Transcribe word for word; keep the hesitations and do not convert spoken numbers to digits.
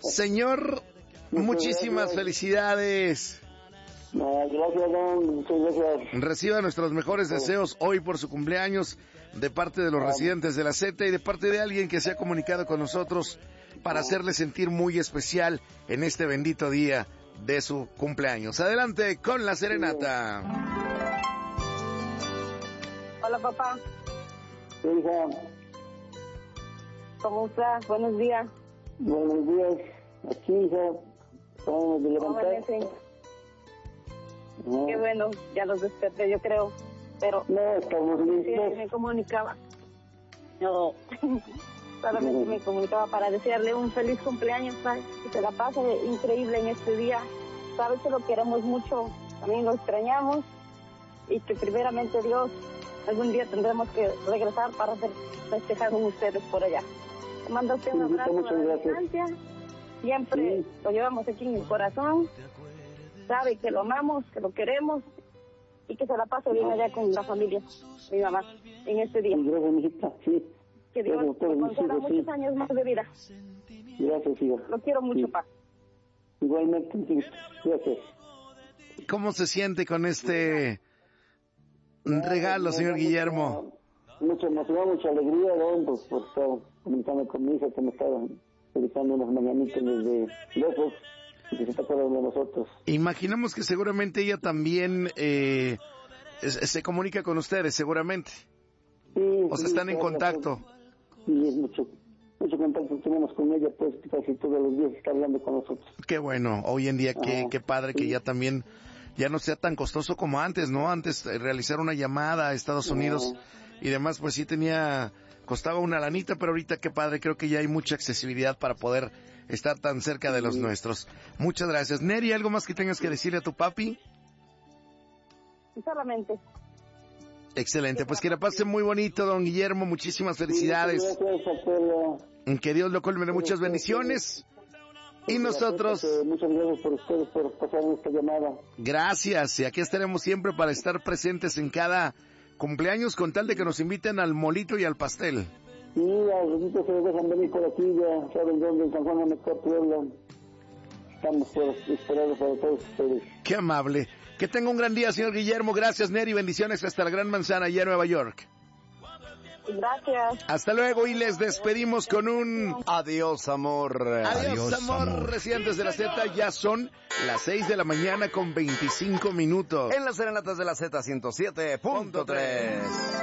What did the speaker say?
Señor, muchísimas gracias. felicidades. No, gracias, don. Muchas gracias. Reciba nuestros mejores deseos hoy por su cumpleaños de parte de los residentes de la Z y de parte de alguien que se ha comunicado con nosotros para hacerle sentir muy especial en este bendito día de su cumpleaños. Adelante con la serenata. Hola, papá. Sí, hija. ¿Cómo estás? Buenos días. Buenos días. Aquí, hija. Vamos de levantar. Amanecen. Qué bueno, ya los desperté, yo creo. Pero No, estamos sí, listos. me comunicaba. No, solamente me comunicaba para desearle un feliz cumpleaños, ¿sabes? Que se la pase increíble en este día. Sabes que lo queremos mucho, también lo extrañamos. Y que primeramente Dios, algún día tendremos que regresar para hacer, festejar con ustedes por allá. Te mando a usted un abrazo Muchas a la gracias. distancia. Siempre Sí. lo llevamos aquí en el corazón. Sabe que lo amamos, que lo queremos y que se la pase bien allá con la familia, mi mamá, en este día. Sí, gracias, mijita. Sí. Que Dios Gracias, doctor, le conceda sí. muchos años más de vida. Gracias, hija. Lo quiero mucho, Sí. pa. Igualmente, sí. Gracias. ¿Cómo se siente con este regalo, señor Guillermo? Mucha emoción, mucha alegría, don, pues, por estar comentando con mi hija que me estaba dedicando unas mañanitas desde lejos y que se está acordando de nosotros. Imaginamos que seguramente ella también eh, es- se comunica con ustedes, seguramente. Sí, O sea, sí, están en habla contacto. con- Sí, es mucho, mucho contacto tenemos con ella, pues casi todos los días está hablando con nosotros. Qué bueno, hoy en día, qué, Ajá, qué padre que sí. ya también, ya no sea tan costoso como antes, ¿no? Antes eh, realizar una llamada a Estados Unidos y demás, pues sí tenía, costaba una lanita, pero ahorita qué padre, creo que ya hay mucha accesibilidad para poder estar tan cerca de los Sí. nuestros. Muchas gracias. Neri, ¿algo más que tengas que decirle a tu papi? Y solamente. Excelente, pues que la pase muy bonito, don Guillermo, muchísimas felicidades. Sí, muchas gracias a toda la- Que Dios lo colme de muchas bendiciones. Y nosotros, Eh, muchas gracias por ustedes por pasar esta llamada. gracias, y aquí estaremos siempre para estar presentes en cada cumpleaños con tal de que nos inviten al molito y al pastel. Sí, a ratitos se dejan venir por aquí, ya saben dónde, en San Juan Amezcua, Puebla. Estamos por esperando para todos ustedes. Qué amable. Que tenga un gran día, señor Guillermo. Gracias, Neri. Bendiciones hasta la Gran Manzana, allá en Nueva York. Gracias. Hasta luego y les despedimos con un Adiós, amor. adiós, amor. Residentes de la Z, ya son las seis de la mañana con veinticinco minutos. En las serenatas de la Z ciento siete punto tres.